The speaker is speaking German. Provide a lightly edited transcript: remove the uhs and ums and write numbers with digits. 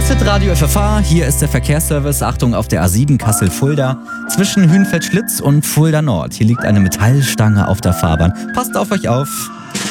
ist Radio FFH, hier ist der Verkehrsservice. Achtung auf der A7 Kassel-Fulda zwischen Hünfeld-Schlitz und Fulda Nord. Hier liegt eine Metallstange auf der Fahrbahn. Passt auf euch auf.